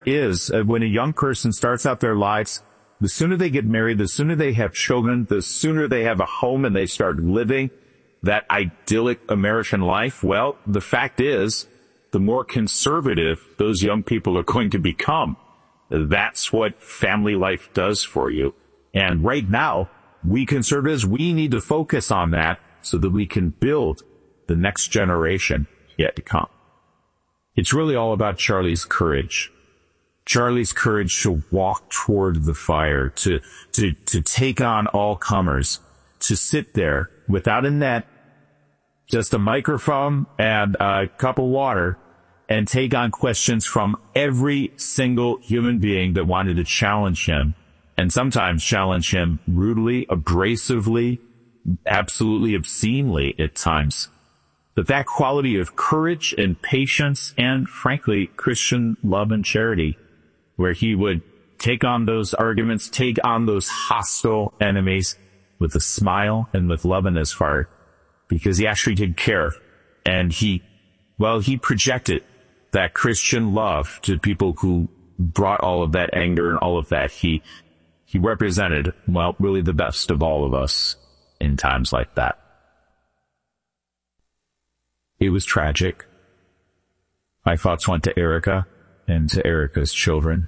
is when a young person starts out their lives, the sooner they get married, the sooner they have children, the sooner they have a home and they start living that idyllic American life, well, the fact is, the more conservative those young people are going to become. That's what family life does for you. And right now, we conservatives, we need to focus on that so that we can build the next generation yet to come. It's really all about Charlie's courage. Charlie's courage to walk toward the fire, to take on all comers, to sit there without a net, just a microphone and a cup of water, and take on questions from every single human being that wanted to challenge him, and sometimes challenge him rudely, abrasively, absolutely obscenely at times. But that quality of courage and patience and, frankly, Christian love and charity, where he would take on those arguments, take on those hostile enemies with a smile and with love in his heart, because he actually did care. And he projected that Christian love to people who brought all of that anger and all of that. He represented, well, really the best of all of us in times like that. It was tragic. My thoughts went to Erica and to Erica's children.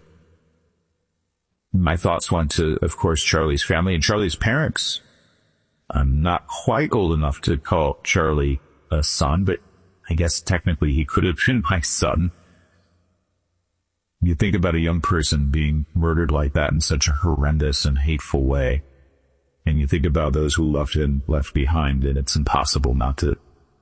My thoughts went to, of course, Charlie's family and Charlie's parents. I'm not quite old enough to call Charlie a son, but I guess technically he could have been my son. You think about a young person being murdered like that in such a horrendous and hateful way, and you think about those who loved him left behind, and it's impossible not to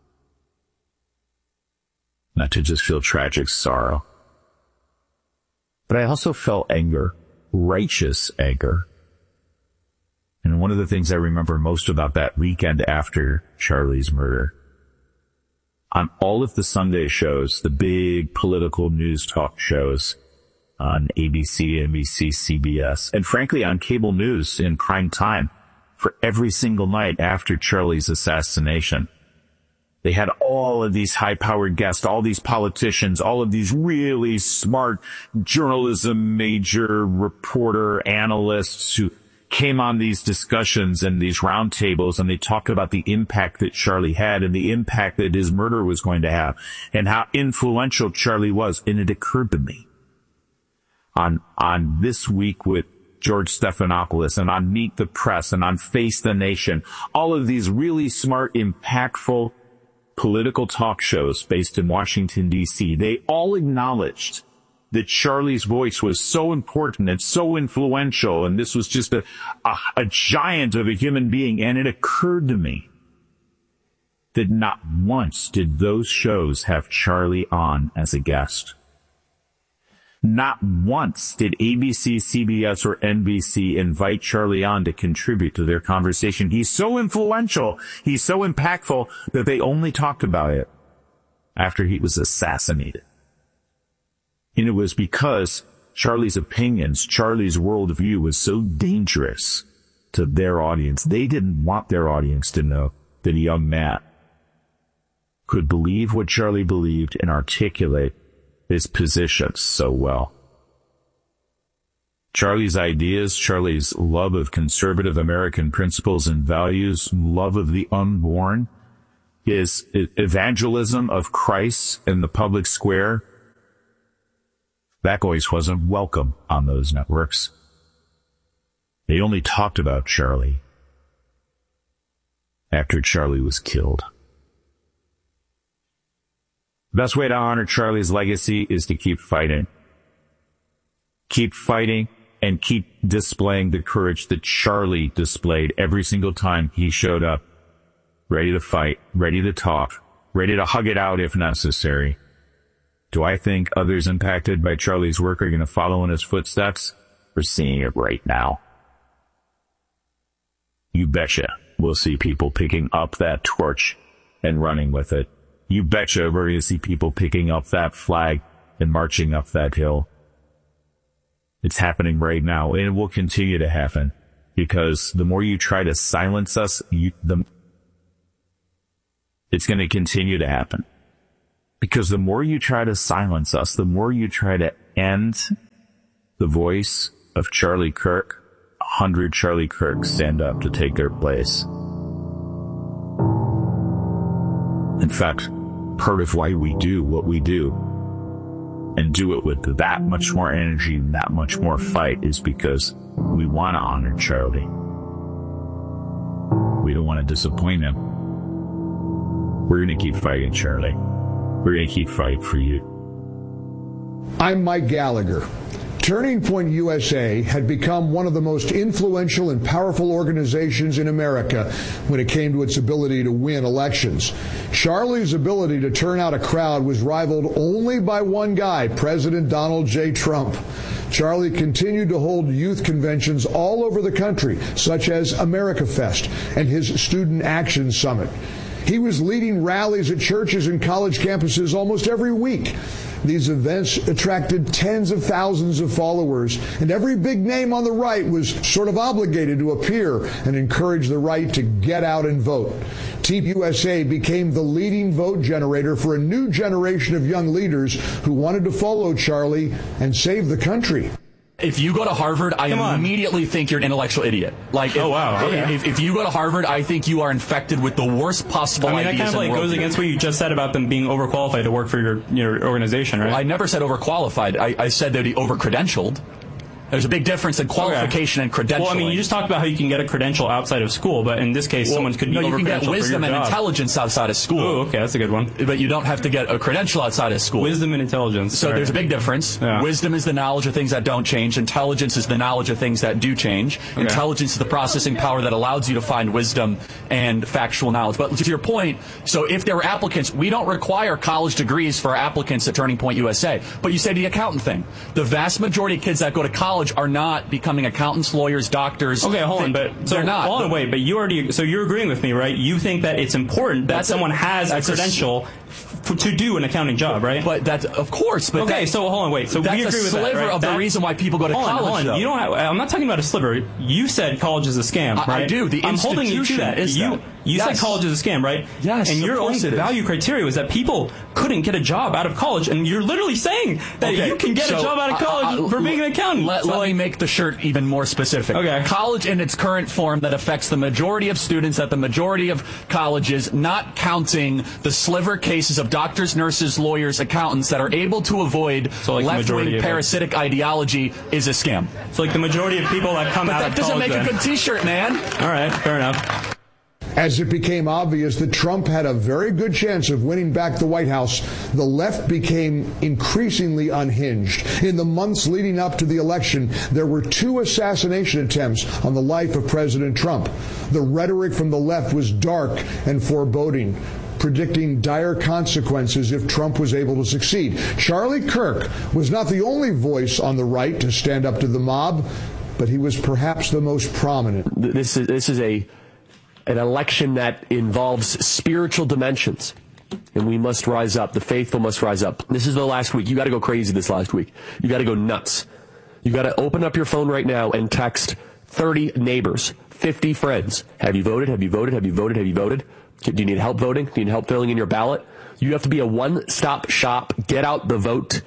just feel tragic sorrow. But I also felt anger, righteous anger. And one of the things I remember most about that weekend after Charlie's murder, on all of the Sunday shows, the big political news talk shows on ABC, NBC, CBS, and frankly on cable news in prime time for every single night after Charlie's assassination, they had all of these high-powered guests, all these politicians, all of these really smart journalism major reporter analysts who came on these discussions and these roundtables, and they talked about the impact that Charlie had and the impact that his murder was going to have and how influential Charlie was. And it occurred to me on This Week with George Stephanopoulos and on Meet the Press and on Face the Nation, all of these really smart, impactful political talk shows based in Washington, D.C., they all acknowledged that Charlie's voice was so important and so influential, and this was just a giant of a human being. And it occurred to me that not once did those shows have Charlie on as a guest. Not once did ABC, CBS, or NBC invite Charlie on to contribute to their conversation. He's so influential, he's so impactful, that they only talked about it after he was assassinated. And it was because Charlie's opinions, Charlie's worldview was so dangerous to their audience. They didn't want their audience to know that a young man could believe what Charlie believed and articulate his position so well. Charlie's ideas, Charlie's love of conservative American principles and values, love of the unborn, his evangelism of Christ in the public square, that voice wasn't welcome on those networks. They only talked about Charlie after Charlie was killed. The best way to honor Charlie's legacy is to keep fighting. Keep fighting and keep displaying the courage that Charlie displayed every single time he showed up. Ready to fight, ready to talk, ready to hug it out if necessary. Do I think others impacted by Charlie's work are going to follow in his footsteps? We're seeing it right now. You betcha we'll see people picking up that torch and running with it. You betcha we're going to see people picking up that flag and marching up that hill. It's happening right now, and it will continue to happen, because the more you try to silence us, it's going to continue to happen. Because the more you try to silence us, the more you try to and the voice of Charlie Kirk, 100 Charlie Kirks stand up to take their place. In fact, part of why we do what we do and do it with that much more energy and that much more fight is because we want to honor Charlie. We don't want to disappoint him. We're going to keep fighting, Charlie. We're going to keep fighting for you. I'm Mike Gallagher. Turning Point USA had become one of the most influential and powerful organizations in America when it came to its ability to win elections. Charlie's ability to turn out a crowd was rivaled only by one guy, President Donald J. Trump. Charlie continued to hold youth conventions all over the country, such as America Fest and his Student Action Summit. He was leading rallies at churches and college campuses almost every week. These events attracted tens of thousands of followers, and every big name on the right was sort of obligated to appear and encourage the right to get out and vote. Team USA became the leading vote generator for a new generation of young leaders who wanted to follow Charlie and save the country. If you go to Harvard, I immediately think you're an intellectual idiot. Like, if you go to Harvard, I think you are infected with the worst possible ideas. That kind of like goes against what you just said about them being overqualified to work for your organization, right? Well, I never said overqualified. I said they'd be overcredentialed. There's a big difference in qualification and credentialing. Well, I mean, you just talked about how you can get a credential outside of school, but in this case, someone could be overcredentialed for your job. You can get wisdom and intelligence outside of school. Oh, okay, that's a good one. But you don't have to get a credential outside of school. Wisdom and intelligence. So there's a big difference. Yeah. Wisdom is the knowledge of things that don't change. Intelligence is the knowledge of things that do change. Okay. Intelligence is the processing power that allows you to find wisdom and factual knowledge. But to your point, so if there were applicants, we don't require college degrees for our applicants at Turning Point USA. But you say the accountant thing. The vast majority of kids that go to college are not becoming accountants, lawyers, doctors. Okay, hold on, but so they're not. Hold on, wait, but you already, so you're agreeing with me, right? You think that it's important that someone has a credential to do an accounting job, right? But that's, of course, but okay, so hold on, wait. So we agree with that, right? That's a sliver of the reason why people go to college. You don't have, I'm not talking about a sliver. You said college is a scam, right? I do. The I'm holding you to that. You said college is a scam, right? Yes. And your only value criteria was that people couldn't get a job out of college, and you're literally saying that you can get a job out of college for being an accountant. Let me make the shirt even more specific. Okay. College in its current form that affects the majority of students at the majority of colleges, not counting the sliver cases of doctors, nurses, lawyers, accountants that are able to avoid left-wing parasitic ideology, is a scam. So like the majority of people that come out of college. But that doesn't make a good T-shirt, man. All right, fair enough. As it became obvious that Trump had a very good chance of winning back the White House, the left became increasingly unhinged. In the months leading up to the election, there were 2 assassination attempts on the life of President Trump. The rhetoric from the left was dark and foreboding, predicting dire consequences if Trump was able to succeed. Charlie Kirk was not the only voice on the right to stand up to the mob, but he was perhaps the most prominent. This is an election that involves spiritual dimensions, and we must rise up. The faithful must rise up. This is the last week. You got to go crazy this last week. You got to go nuts. You got to open up your phone right now and text 30 neighbors, 50 friends. Have you voted? Have you voted? Have you voted? Have you voted? Do you need help voting? Do you need help filling in your ballot? You have to be a one-stop shop, get out the vote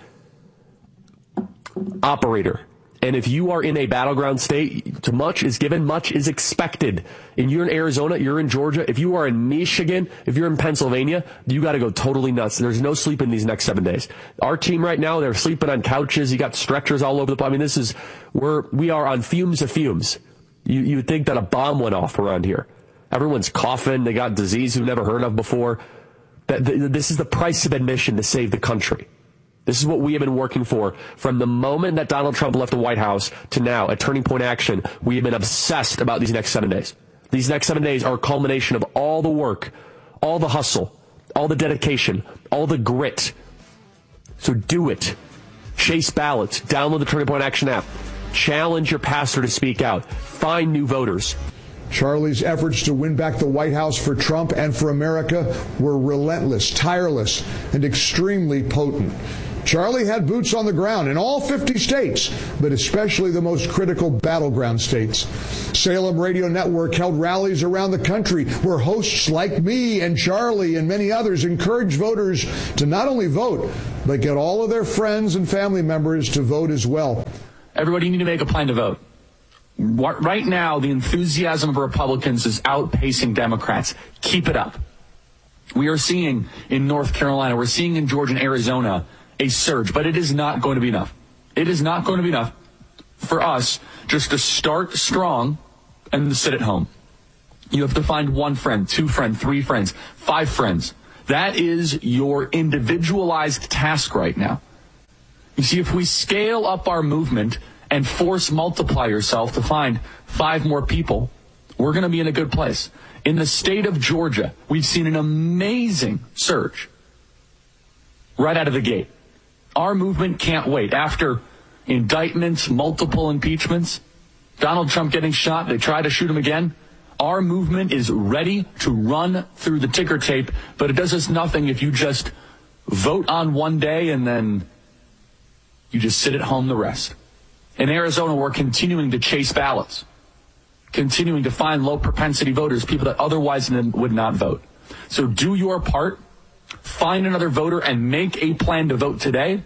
operator. And if you are in a battleground state, much is given, much is expected. And you're in Arizona, you're in Georgia, if you are in Michigan, if you're in Pennsylvania, you got to go totally nuts. There's no sleep in these next 7 days. Our team right now, they're sleeping on couches. You got stretchers all over the place. I mean, we are on fumes of fumes. You would think that a bomb went off around here. Everyone's coughing. They got disease we've never heard of before. This is the price of admission to save the country. This is what we have been working for from the moment that Donald Trump left the White House to now at Turning Point Action. We have been obsessed about these next 7 days. These next 7 days are a culmination of all the work, all the hustle, all the dedication, all the grit. So do it. Chase ballots. Download the Turning Point Action app. Challenge your pastor to speak out. Find new voters. Charlie's efforts to win back the White House for Trump and for America were relentless, tireless, and extremely potent. Charlie had boots on the ground in all 50 states, but especially the most critical battleground states. Salem Radio Network held rallies around the country where hosts like me and Charlie and many others encouraged voters to not only vote, but get all of their friends and family members to vote as well. Everybody need to make a plan to vote. Right now, the enthusiasm of Republicans is outpacing Democrats. Keep it up. We are seeing in North Carolina, we're seeing in Georgia and Arizona a surge, but it is not going to be enough. It is not going to be enough for us just to start strong and to sit at home. You have to find 1 friend, 2 friends, 3 friends, 5 friends. That is your individualized task right now. You see, if we scale up our movement and force multiply yourself to find 5 more people, we're going to be in a good place. In the state of Georgia, we've seen an amazing surge right out of the gate. Our movement can't wait. After indictments, multiple impeachments, Donald Trump getting shot, they try to shoot him again. Our movement is ready to run through the ticker tape, but it does us nothing if you just vote on one day and then you just sit at home the rest. In Arizona, we're continuing to chase ballots, continuing to find low propensity voters, people that otherwise would not vote. So do your part, find another voter, and make a plan to vote today.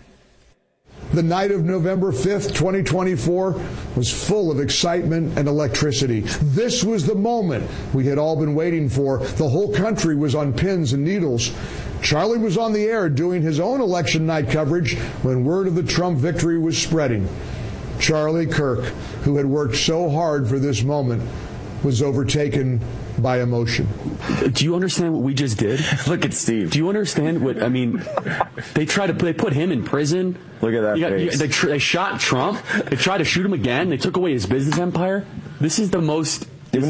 The night of November 5th, 2024 was full of excitement and electricity. This was the moment we had all been waiting for. The whole country was on pins and needles. Charlie was on the air doing his own election night coverage when word of the Trump victory was spreading. Charlie Kirk, who had worked so hard for this moment, was overtaken by emotion. Do you understand what we just did? Look at Steve. Do you understand what, I mean, they put him in prison. Look at that face. They shot Trump. They tried to shoot him again. They took away his business empire. This is the most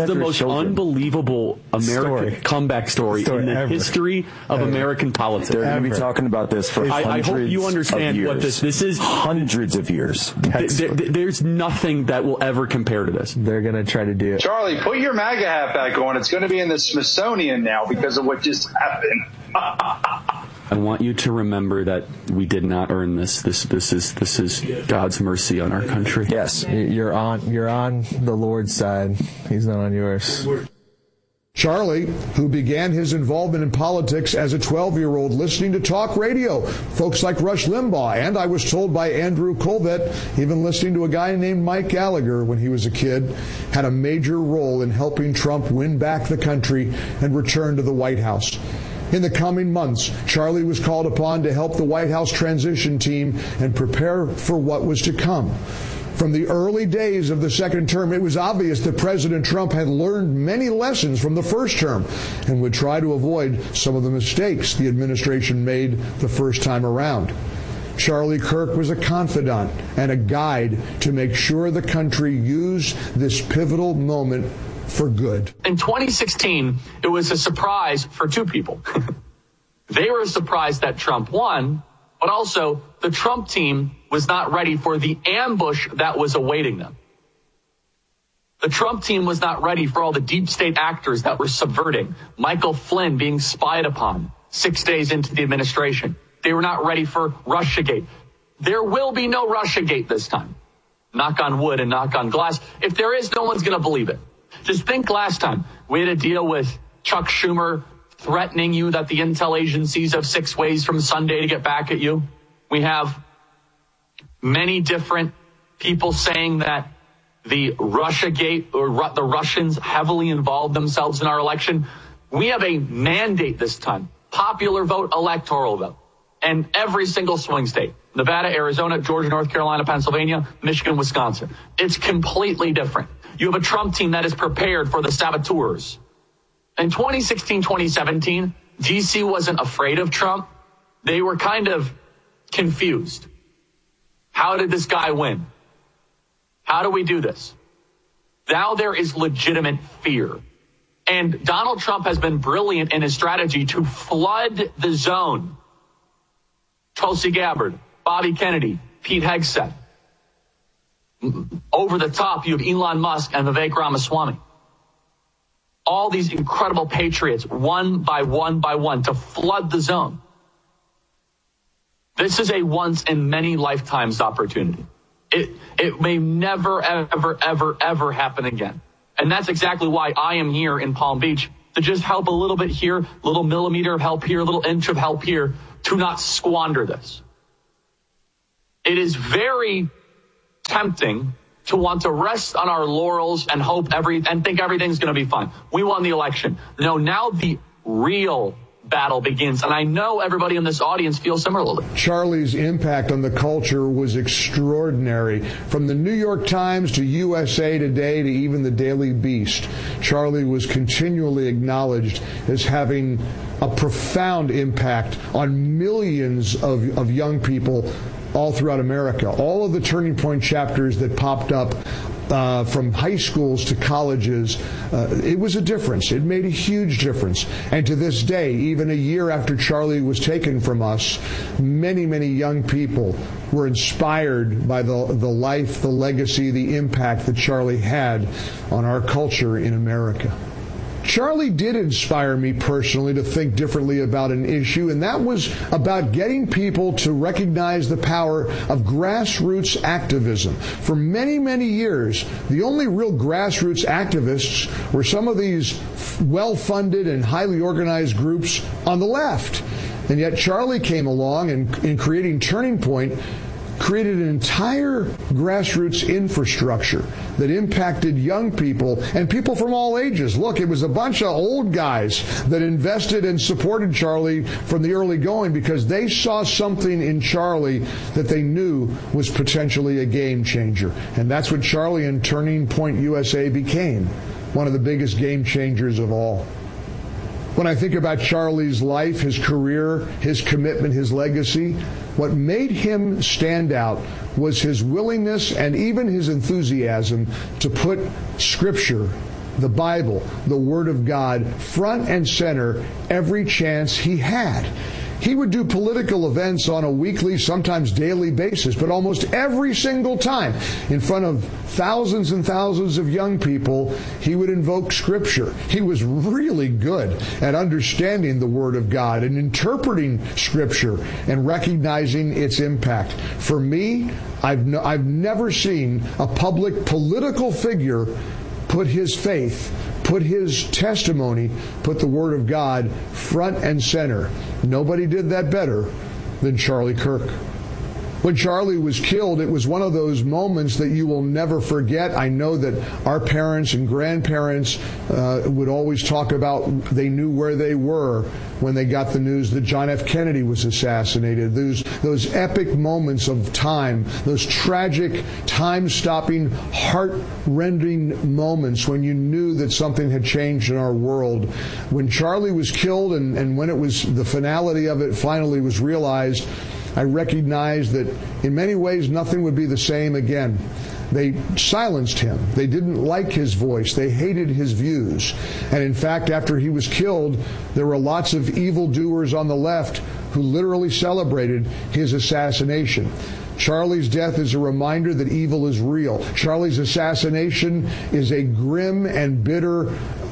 unbelievable American comeback story in the history of American politics. They're going to be talking about this for hundreds of years. I hope you understand what this is. Hundreds of years. There's nothing that will ever compare to this. They're going to try to do it. Charlie, put your MAGA hat back on. It's going to be in the Smithsonian now because of what just happened. I want you to remember that we did not earn this. This is God's mercy on our country. Yes, you're on the Lord's side. He's not on yours. Charlie, who began his involvement in politics as a 12-year-old listening to talk radio, folks like Rush Limbaugh, and I was told by Andrew Colvett, even listening to a guy named Mike Gallagher when he was a kid, had a major role in helping Trump win back the country and return to the White House. In the coming months, Charlie was called upon to help the White House transition team and prepare for what was to come. From the early days of the second term, it was obvious that President Trump had learned many lessons from the first term and would try to avoid some of the mistakes the administration made the first time around. Charlie Kirk was a confidant and a guide to make sure the country used this pivotal moment for good. In 2016, it was a surprise for 2 people. They were surprised that Trump won, but also the Trump team was not ready for the ambush that was awaiting them. The Trump team was not ready for all the deep state actors that were subverting. Michael Flynn being spied upon 6 days into the administration. They were not ready for Russiagate. There will be no Russiagate this time. Knock on wood and knock on glass. If there is, no one's going to believe it. Just think last time we had to deal with Chuck Schumer threatening you that the intel agencies have 6 ways from Sunday to get back at you. We have many different people saying that the Russiagate or the Russians heavily involved themselves in our election. We have a mandate this time, popular vote, electoral vote, and every single swing state, Nevada, Arizona, Georgia, North Carolina, Pennsylvania, Michigan, Wisconsin. It's completely different. You have a Trump team that is prepared for the saboteurs. In 2016, 2017, D.C. wasn't afraid of Trump. They were kind of confused. How did this guy win? How do we do this? Now there is legitimate fear. And Donald Trump has been brilliant in his strategy to flood the zone. Tulsi Gabbard, Bobby Kennedy, Pete Hegseth. Over the top, you have Elon Musk and Vivek Ramaswamy. All these incredible patriots, one by one by one, to flood the zone. This is a once in many lifetimes opportunity. It may never, ever, ever, ever happen again. And that's exactly why I am here in Palm Beach, to just help a little bit here, a little millimeter of help here, a little inch of help here, to not squander this. It is very tempting to want to rest on our laurels and hope and think everything's going to be fine. We won the election. No, now the real battle begins, and I know everybody in this audience feels similarly. Charlie's impact on the culture was extraordinary. From the New York Times to USA Today to even the Daily Beast, Charlie was continually acknowledged as having a profound impact on millions of young people all throughout America. All of the Turning Point chapters that popped up from high schools to colleges, it was a difference. It made a huge difference. And to this day, even a year after Charlie was taken from us, many, many young people were inspired by the life, the legacy, the impact that Charlie had on our culture in America. Charlie did inspire me personally to think differently about an issue, and that was about getting people to recognize the power of grassroots activism. For many, many years, the only real grassroots activists were some of these well-funded and highly organized groups on the left. And yet Charlie came along and, in creating Turning Point, created an entire grassroots infrastructure that impacted young people and people from all ages. Look, it was a bunch of old guys that invested and supported Charlie from the early going because they saw something in Charlie that they knew was potentially a game changer. And that's what Charlie and Turning Point USA became, one of the biggest game changers of all. When I think about Charlie's life, his career, his commitment, his legacy, what made him stand out was his willingness and even his enthusiasm to put Scripture, the Bible, the Word of God, front and center every chance he had. He would do political events on a weekly, sometimes daily basis, but almost every single time, in front of thousands and thousands of young people, he would invoke Scripture. He was really good at understanding the Word of God and interpreting Scripture and recognizing its impact. For me, I've never seen a public political figure put his faith, put his testimony, put the Word of God front and center. Nobody did that better than Charlie Kirk. When Charlie was killed, it was one of those moments that you will never forget. I know that our parents and grandparents would always talk about they knew where they were when they got the news that John F. Kennedy was assassinated. Those epic moments of time, those tragic, time-stopping, heart-rending moments when you knew that something had changed in our world. When Charlie was killed and when it was the finality of it finally was realized, I recognized that in many ways nothing would be the same again. They silenced him. They didn't like his voice. They hated his views. And in fact, after he was killed, there were lots of evildoers on the left who literally celebrated his assassination. Charlie's death is a reminder that evil is real. Charlie's assassination is a grim and bitter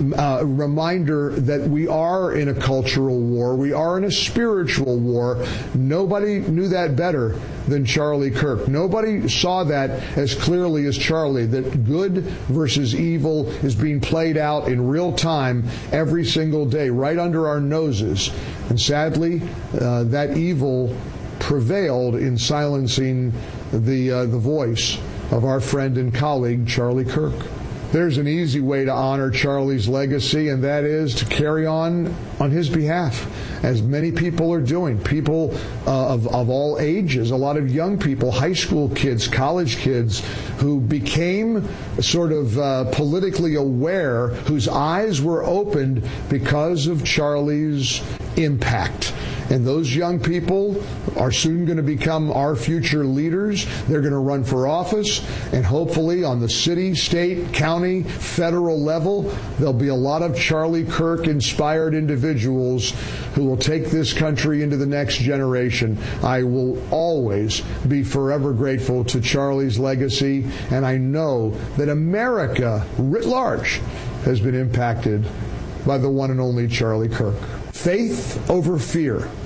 reminder that we are in a cultural war. We are in a spiritual war. Nobody knew that better than Charlie Kirk. Nobody saw that as clearly as Charlie, that good versus evil is being played out in real time every single day, right under our noses. And sadly, that evil prevailed in silencing the voice of our friend and colleague, Charlie Kirk. There's an easy way to honor Charlie's legacy, and that is to carry on his behalf, as many people are doing. People of all ages, a lot of young people, high school kids, college kids, who became sort of politically aware, whose eyes were opened because of Charlie's impact. And those young people are soon going to become our future leaders. They're going to run for office, and hopefully on the city, state, county, federal level, there'll be a lot of Charlie Kirk-inspired individuals who will take this country into the next generation. I will always be forever grateful to Charlie's legacy, and I know that America, writ large, has been impacted by the one and only Charlie Kirk. Faith over fear.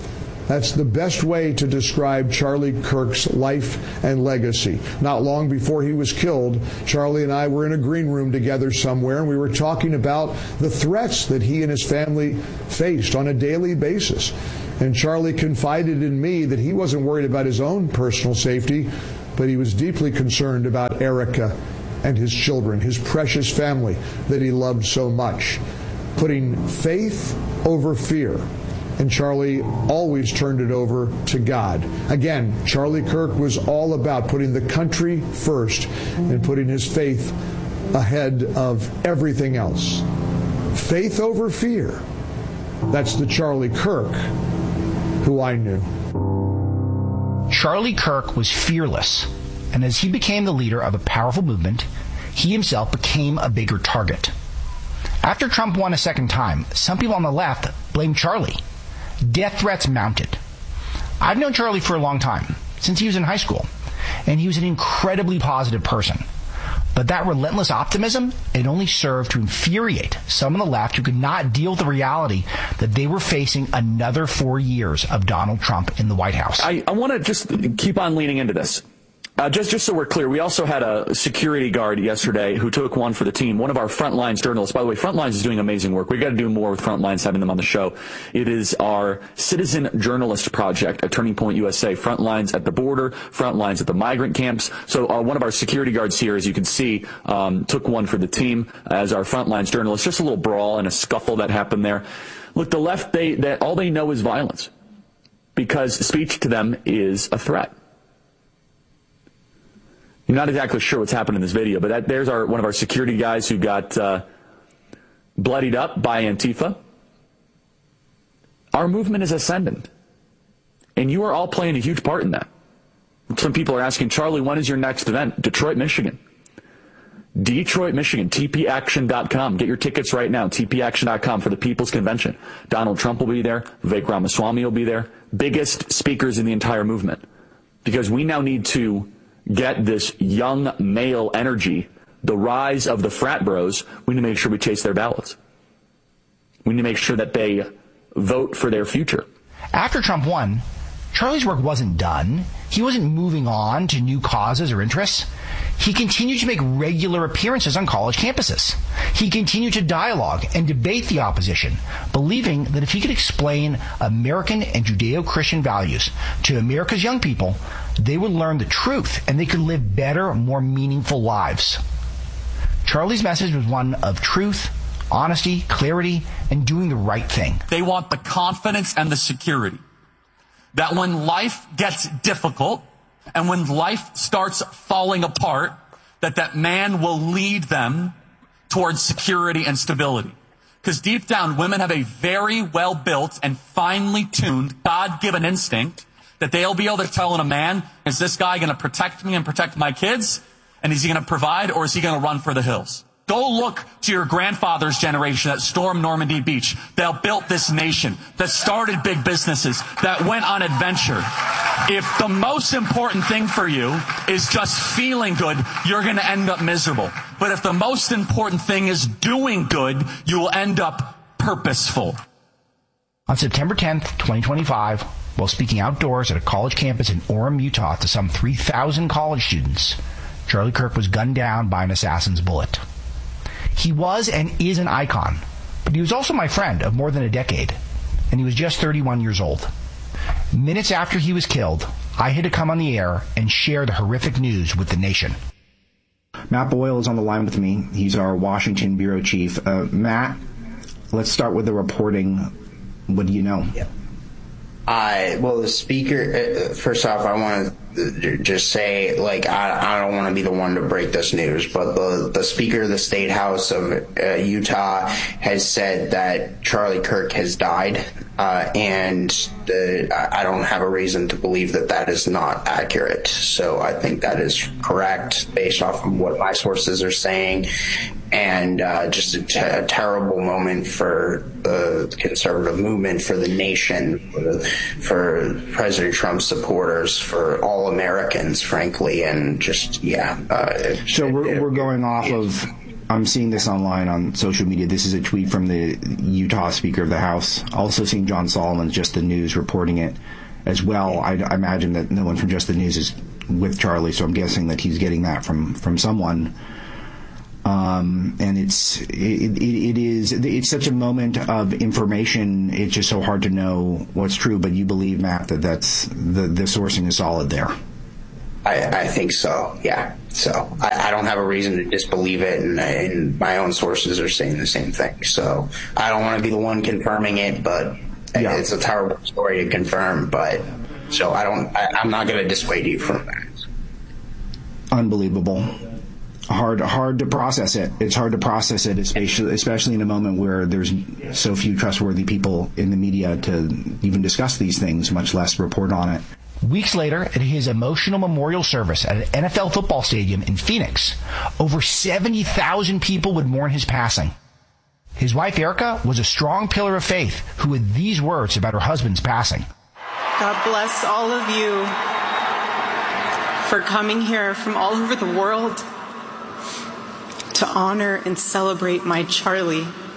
That's the best way to describe Charlie Kirk's life and legacy. Not long before he was killed, Charlie and I were in a green room together somewhere, and we were talking about the threats that he and his family faced on a daily basis. And Charlie confided in me that he wasn't worried about his own personal safety, but he was deeply concerned about Erica and his children, his precious family that he loved so much. Putting faith over fear. And Charlie always turned it over to God. Again, Charlie Kirk was all about putting the country first and putting his faith ahead of everything else. Faith over fear. That's the Charlie Kirk who I knew. Charlie Kirk was fearless, and as he became the leader of a powerful movement, he himself became a bigger target. After Trump won a second time, some people on the left blamed Charlie. Death threats mounted. I've known Charlie for a long time, since he was in high school, and he was an incredibly positive person. But that relentless optimism, it only served to infuriate some on the left who could not deal with the reality that they were facing another 4 years of Donald Trump in the White House. I want to just keep on leaning into this. Just so we're clear, we also had a security guard yesterday who took one for the team, one of our Frontlines journalists. By the way, Frontlines is doing amazing work. We've got to do more with Frontlines, having them on the show. It is our citizen journalist project at Turning Point USA. Frontlines at the border, Frontlines at the migrant camps. So one of our security guards here, as you can see, took one for the team as our Frontlines journalist. Just a little brawl and a scuffle that happened there. Look, the left, all they know is violence because speech to them is a threat. I'm not exactly sure what's happened in this video, but there's one of our security guys who got bloodied up by Antifa. Our movement is ascendant, and you are all playing a huge part in that. Some people are asking, Charlie, when is your next event? Detroit, Michigan. Detroit, Michigan, tpaction.com. Get your tickets right now, tpaction.com, for the People's Convention. Donald Trump will be there. Vivek Ramaswamy will be there. Biggest speakers in the entire movement. Because we now need to get this young male energy, the rise of the frat bros. We need to make sure we chase their ballots. We need to make sure that they vote for their future. After Trump won, Charlie's work wasn't done. He wasn't moving on to new causes or interests. He continued to make regular appearances on college campuses. He continued to dialogue and debate the opposition, believing that if he could explain American and Judeo-Christian values to America's young people, they would learn the truth and they could live better, more meaningful lives. Charlie's message was one of truth, honesty, clarity, and doing the right thing. They want the confidence and the security that when life gets difficult and when life starts falling apart, that man will lead them towards security and stability. Because deep down, women have a very well-built and finely tuned, God-given instinct that they'll be able to tell in a man, is this guy going to protect me and protect my kids? And is he going to provide, or is he going to run for the hills? Go look to your grandfather's generation that stormed Normandy Beach, that built this nation, that started big businesses, that went on adventure. If the most important thing for you is just feeling good, you're going to end up miserable. But if the most important thing is doing good, you will end up purposeful. On September 10th, 2025, while speaking outdoors at a college campus in Orem, Utah to some 3,000 college students, Charlie Kirk was gunned down by an assassin's bullet. He was and is an icon, but he was also my friend of more than a decade, and he was just 31 years old. Minutes after he was killed, I had to come on the air and share the horrific news with the nation. Matt Boyle is on the line with me. He's our Washington bureau chief. Matt, let's start with the reporting. What do you know? Yeah. Well, the speaker, first off, I want to just say, I don't want to be the one to break this news, but the Speaker of the State House of Utah has said that Charlie Kirk has died, and I don't have a reason to believe that is not accurate. So I think that is correct based off of what my sources are saying. And just a terrible moment for the conservative movement, for the nation, for President Trump's supporters, for all Americans, frankly, and just, So we're going off of, I'm seeing this online on social media. This is a tweet from the Utah Speaker of the House. Also seeing John Solomon, just the news, reporting it. as well. I imagine that no one from Just the News is with Charlie, so I'm guessing that he's getting that from someone. And it's such a moment of information. It's just so hard to know what's true. But you believe, Matt, that's the sourcing is solid there. I think so. Yeah. So I don't have a reason to disbelieve it, and my own sources are saying the same thing. So I don't want to be the one confirming it, but it's a terrible story to confirm. But so I'm not going to dissuade you from that. Unbelievable. Hard to process it. It's hard to process it, especially in a moment where there's so few trustworthy people in the media to even discuss these things, much less report on it. Weeks later, at his emotional memorial service at an NFL football stadium in Phoenix, over 70,000 people would mourn his passing. His wife, Erica, was a strong pillar of faith who had these words about her husband's passing. God bless all of you for coming here from all over the world to honor and celebrate my Charlie.